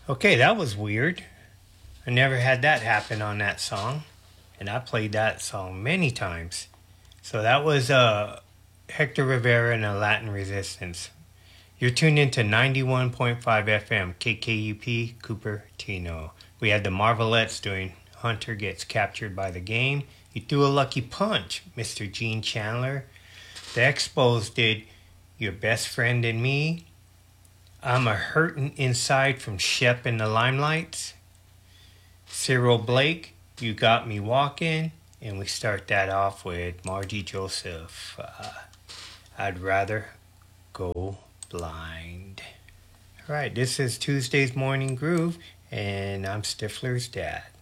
Okay, that was weird. I never had that happen on that song, and I played that song many times. So that was Hector Rivera and the Latin Resistance. You're tuned into 91.5 FM, KKUP, Cupertino. We had the Marvelettes doing Hunter Gets Captured by the Game. You threw a lucky punch, Mr. Gene Chandler. The Expos did Your Best Friend and Me. I'm a Hurtin' Inside from Shep and the Limelights. Cyril Blake, You Got Me Walking. And we start that off with Margie Joseph. I'd rather go blind. All right, this is Tuesday's Morning Groove, and I'm Stifler's dad.